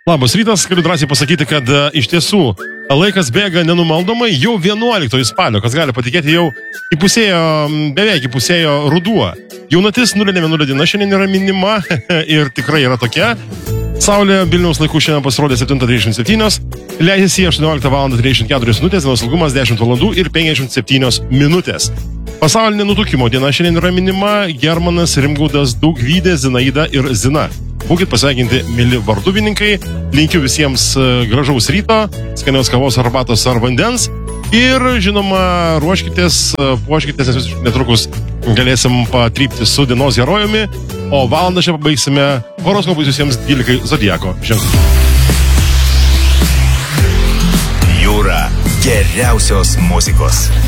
Labas rytas, galiu drąsiai pasakyti, kad iš tiesų laikas bėga nenumaldomai, jau 11 spalio, kas gali patikėti, jau beveik įpusėjo ruduo. Jaunatis nulinė diena šiandien yra minima ir tikrai yra tokia. Saulė Vilniaus laikų šiandien pasirodė 7:37, leidžiasi 18:34 minutės, dienos ilgumas 10 valandų ir 57 minutės. Pasaulinė nutukimo diena šiandien yra minima. Germanas, Rimgaudas, Daugvydė, Zinaida ir Zina. Būkit pasveikinti, mili varduvininkai. Linkiu visiems gražaus ryto, skanios kavos, arbatos ar vandens. Ir, žinoma, ruoškitės, puoškitės, nes netrukus galėsim patrypti su dienos herojumi. O valandą čia pabaigsime horoskopus visiems 12 zodiako ženklų. Jūra geriausios muzikos.